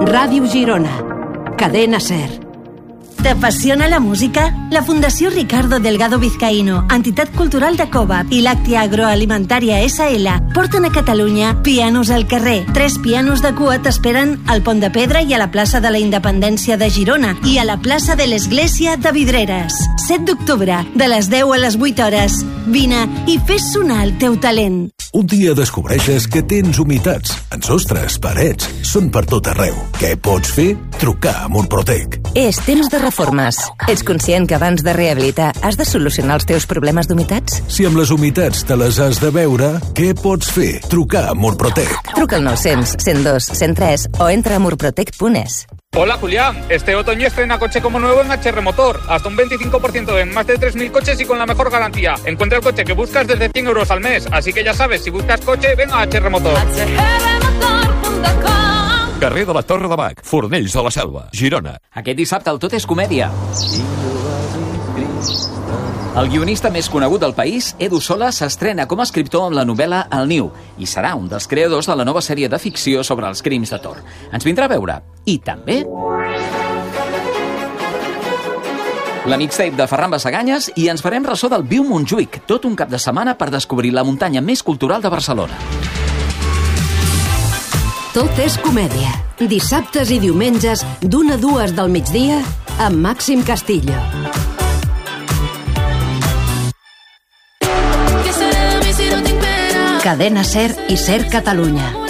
Ràdio Girona. Cadena SER. ¿T'apassiona la música? La Fundació Ricardo Delgado Vizcaíno, entitat cultural de Covap i Làctia Agroalimentària SL porten a Catalunya Pianos al carrer. 3 pianos de cua t'esperen al Pont de Pedra i a la plaça de la Independència de Girona i a la plaça de l'Església de Vidreres. 7 d'octubre, de les 10 a les 8 hores. Vine i fes sonar el teu talent. Un dia descobreixes que tens humitats en sostres, parets, són per tot arreu. Què pots fer? Trucar a Murprotec. És temps de reformes. Ets conscient que abans de rehabilitar has de solucionar els teus problemes d'humitats? Si amb les humitats te les has de veure, què pots fer? Trucar a Murprotec. Truca al 900 102 103 o entra a murprotec.es. Hola Julián, este otoño estrena coche como nuevo en HR Motor, hasta un 25% en más de 3.000 coches y con la mejor garantía. Encuentra el coche que buscas desde 100 euros al mes, así que ya sabes, si buscas coche, ven a HR Motor. Carrer de la Torre de Bac, Fornells de la Selva, Girona. Aquest dissabte el Tot és Comèdia. El guionista més conegut del país, Edu Sola, s'estrena com a escriptor amb la novel·la El Niu i serà un dels creadors de la nova sèrie de ficció sobre els crims de Tor. Ens vindrà a veure. I també la mixtape de Ferran Basaganyes i ens farem ressò del Viu Montjuïc, tot un cap de setmana per descobrir la muntanya més cultural de Barcelona. Tot és comèdia. Dissabtes i diumenges, d'1 a 2 del migdia, amb Màxim Castillo. Cadena SER i SER Catalunya.